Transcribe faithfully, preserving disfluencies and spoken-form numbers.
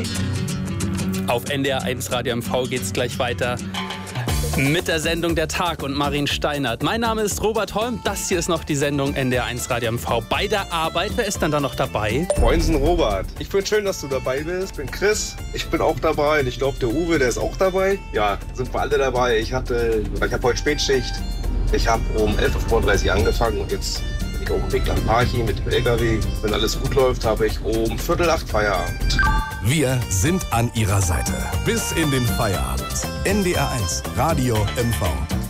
Auf N D R eins Radio M V geht's gleich weiter mit der Sendung Der Tag und Marin Steinert. Mein Name ist Robert Holm. Das hier ist noch die Sendung N D R eins Radio M V. Bei der Arbeit, wer ist denn da noch dabei? Moinsen, Robert. Ich finde schön, dass du dabei bist. Ich bin Chris. Ich bin auch dabei. Und ich glaube, der Uwe, der ist auch dabei. Ja, sind wir alle dabei. Ich hatte, ich habe heute Spätschicht. Ich habe um elf Uhr fünfunddreißig angefangen und jetzt bin ich auf dem Weg nach Parchim mit dem L K W. Wenn alles gut läuft, habe ich um Viertel acht Feierabend. Wir sind an Ihrer Seite. Bis in den Feierabend. N D R eins Radio M V.